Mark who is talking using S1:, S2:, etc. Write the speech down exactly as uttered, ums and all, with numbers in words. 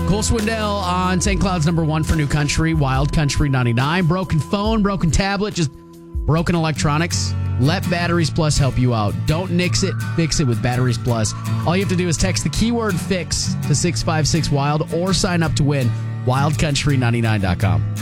S1: Cole Swindell on Saint Cloud's number one for New Country, Wild Country ninety-nine. Broken phone, broken tablet, just broken electronics. Let Batteries Plus help you out. Don't nix it, fix it with Batteries Plus. All you have to do is text the keyword FIX to six five six WILD or sign up to win wild country ninety-nine dot com.